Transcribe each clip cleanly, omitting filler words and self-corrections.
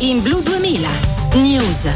in Blu 2000 News.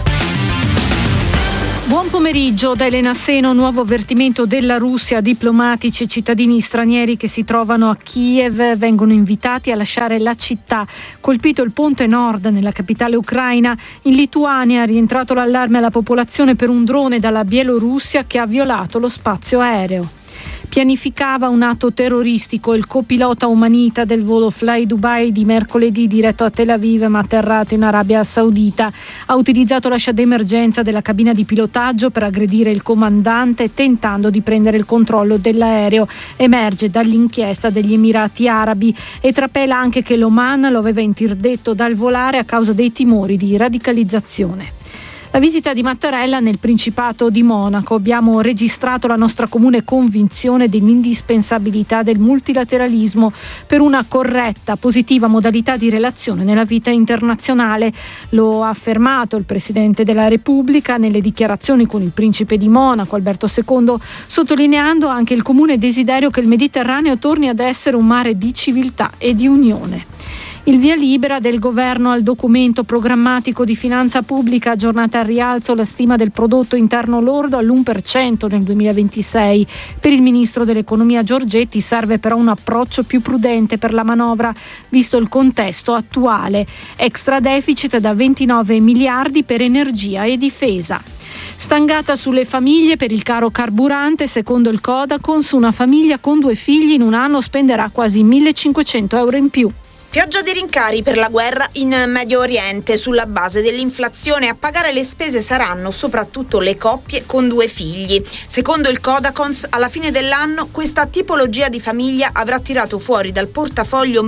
Buon pomeriggio da Elena Seno. Nuovo avvertimento della Russia a diplomatici e cittadini stranieri che si trovano a Kiev. Vengono invitati a lasciare la città. Colpito il ponte nord nella capitale ucraina, in Lituania è rientrato l'allarme alla popolazione per un drone dalla Bielorussia che ha violato lo spazio aereo. Pianificava un atto terroristico il copilota umanita del volo Fly Dubai di mercoledì diretto a Tel Aviv ma atterrato in Arabia Saudita. Ha utilizzato l'ascia d'emergenza della cabina di pilotaggio per aggredire il comandante tentando di prendere il controllo dell'aereo. Emerge dall'inchiesta degli Emirati Arabi e trapela anche che l'Oman lo aveva interdetto dal volare a causa dei timori di radicalizzazione. La visita di Mattarella nel Principato di Monaco. Abbiamo registrato la nostra comune convinzione dell'indispensabilità del multilateralismo per una corretta, positiva modalità di relazione nella vita internazionale. Lo ha affermato il Presidente della Repubblica nelle dichiarazioni con il Principe di Monaco, Alberto II, sottolineando anche il comune desiderio che il Mediterraneo torni ad essere un mare di civiltà e di unione. Il via libera del governo al documento programmatico di finanza pubblica, aggiornata al rialzo la stima del prodotto interno lordo all'1% nel 2026. Per il ministro dell'economia Giorgetti serve però un approccio più prudente per la manovra, visto il contesto attuale. Extra deficit da 29 miliardi per energia e difesa. Stangata sulle famiglie per il caro carburante, secondo il Codacons una famiglia con 2 figli in un anno spenderà quasi 1.500 euro in più. Pioggia di rincari per la guerra in Medio Oriente. Sulla base dell'inflazione a pagare le spese saranno soprattutto le coppie con 2 figli. Secondo il Codacons, alla fine dell'anno questa tipologia di famiglia avrà tirato fuori dal portafoglio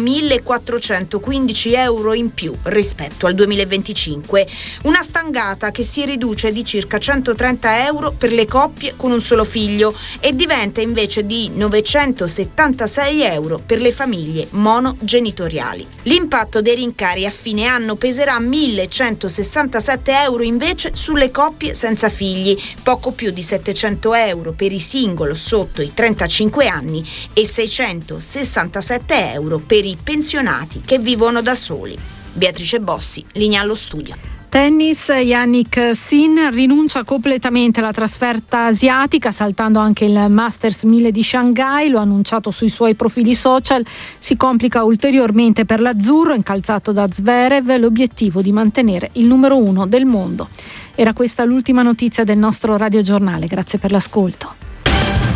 1.415 euro in più rispetto al 2025. Una stangata che si riduce di circa 130 euro per le coppie con un solo figlio e diventa invece di 976 euro per le famiglie monogenitoriali. L'impatto dei rincari a fine anno peserà 1.167 euro invece sulle coppie senza figli, poco più di 700 euro per i single sotto i 35 anni e 667 euro per i pensionati che vivono da soli. Beatrice Bossi, linea allo studio. Tennis, Jannik Sinner rinuncia completamente alla trasferta asiatica, saltando anche il Masters 1000 di Shanghai. Lo ha annunciato sui suoi profili social. Si complica ulteriormente per l'azzurro, incalzato da Zverev, l'obiettivo di mantenere il numero 1 del mondo. Era questa l'ultima notizia del nostro radiogiornale. Grazie per l'ascolto.